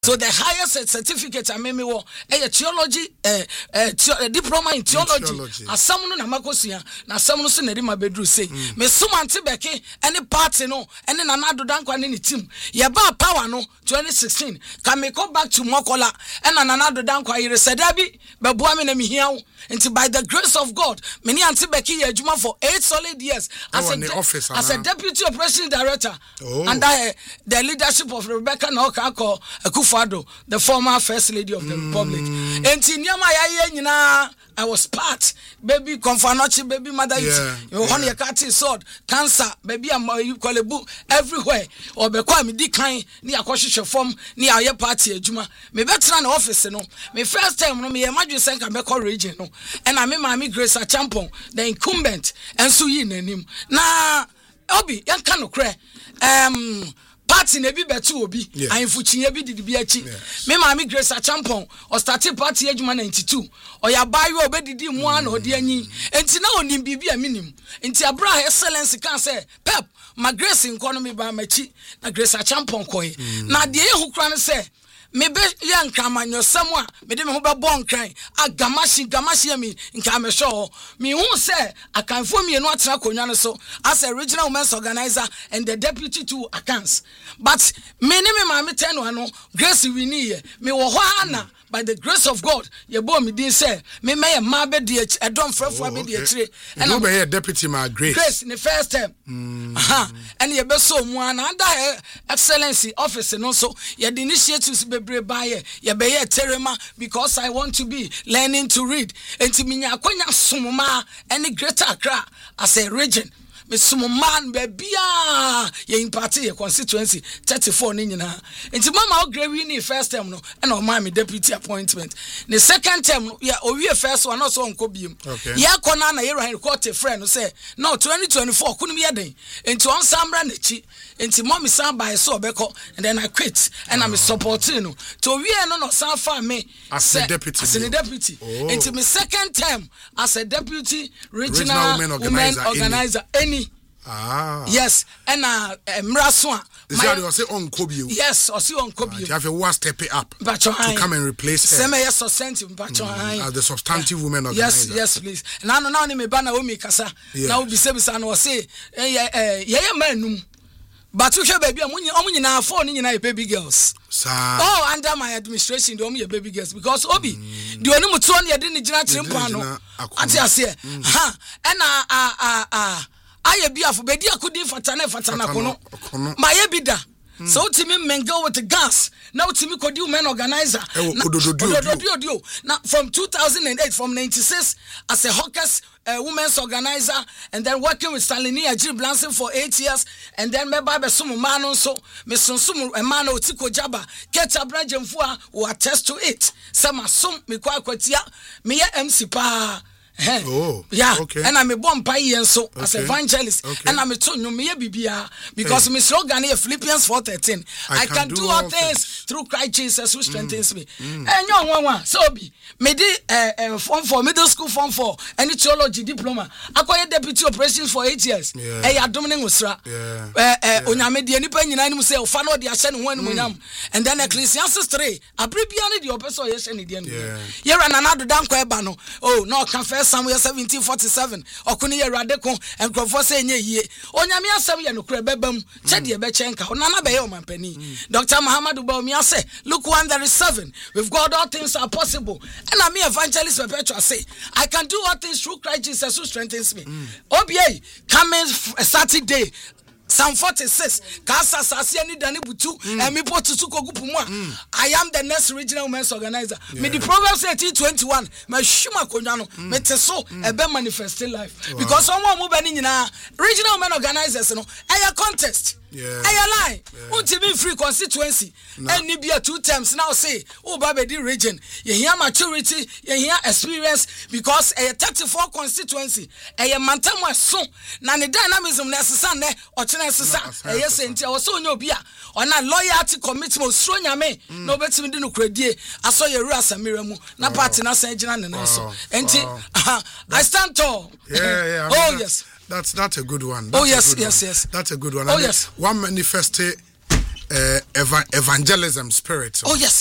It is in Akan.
So the highest certificate I mean me theology diploma in theology. As someone na makosia na someone so na ma bedru say me sumante beke any party no any nanado dankwa ne team ye ba power no 2016 can me go back to Mokola and nanado dankwa yire sedabi beboa me na me hia until by the grace of God many ante beke ye adwuma for 8 solid years as a deputy operation director under the leadership of Rebecca Nokako Akufado, the former first lady of the republic. And I was part, baby Confanochi, baby mother, you want your cat sword, cancer, baby, you call a book everywhere, or become decline near Koshisha form near your party, Juma. Me better an office, no. Me first time, no, me imagine Sanka Beko region, no. And I mean, my Grace a Champon, the incumbent, and Suyin and him. Na Obi, yan cano cray. Party nebi betu obi ayifuchi ebi didi bi achi me maami Grace Champon or started party ejuma 92 or ya bayo obedidi mu an odi anyi enti na onim bibi aminim enti abra excellence kan say pep ma Grace economy ba machi na Grace Champon koy na de ehu kra ne say me be yan kramanyo samwa me de me ho be bon kran agamashi mi nka me show me hu say akanfo mi enu atena konwa ne so as a regional women's organizer and the deputy to accounts but me ne me ma me ten no Grace wini ye me wo ho ana by the grace of God ye bo me din say me ma be de edom frefo be de chire and no be deputy ma Grace in the first time and ye be so mu ana under excellency office no so ye the initiatives bebre baye ye be ye terema because I want to be learning to read enti minya akonya somoma any greater Accra as a region me sumoman bebia ye party ye constituency 34 ni nyina enti mama ogrewi ni first term no and o me deputy appointment the second term no ya owie first one no so onko biem ye kona na ye right court friend no say no 2024 kunum ye den enti on samra na chi enti mommy san by so obeko and then I quit and I'm supporting no to wie no san fa me as a deputy enti me second term as a deputy regional women organizer any yes and mraswa you say on Kobio yes or see on Kobio you have a one step up to come and replace her as the substantive women organizer yes please now me bana o mi kasa now be say no say manum but you baby omunyina for ni nyina baby girls under my administration the omu baby girls because obi the onu muto na ye de ni gina chimpa no ati ase aye biafo bedi akudi fatana kono maye bida so timi mengo with the gas now timi kodi women organizer now from 2008 from 96 as a hawkers women's organizer and then working with Salini Ajib Blanson for 8 years and then me ba be sumu mano so me sunsum emano otiko jaba keta brajemfua who attest to it sama sum me kwa kwatia me ya MC pa okay. And I'm a bomb pie so as evangelist and I'm a tonyo me bibia because me slogan here Philippians 4:13 I can do all things through Christ Jesus who strengthens me and one so be me di form for middle school form for any theology diploma akoye deputy operations for 8 years ya domine usra onyame de nipa nyina nim say ofa no de ahye ne ho animonyam and then Ecclesiastes 3 abribia ne de opeso ye hye ne de ye rana na do danko eba no no can Samuel 17:47 okuni ye radeko enkrofo se enye yie onyame asem ye no kura bebam chede be chenka onana be ye omampani Dr. Muhammadu Bawumia say look 137 with God all things are possible and I'm evangelist perpetual say I can do all things through Christ Jesus who strengthens me OBA coming Saturday Psalm 46 Kasa Sasia ni dani butu emi potutu kogupu mu I am the next regional women's organizer me the Proverbs 18:21 me hwuma konwa no me teso ebe manifest life because someone mo be ni nyina regional women organizers no aya contest aya line ultimate free constituency any be 2 terms now say Babedi region you hear maturity you hear experience because 34 constituency mantamu so na ne dynamism necessary ne yes enti o so onye obi a ona loyalty commitment so nyame no betimi di no kradie aso ye ru asamira mu na party na san gina ne so enti I stand tall yes that's a good one yes that's a good one yes one manifeste evangelism spirit. Oh yes.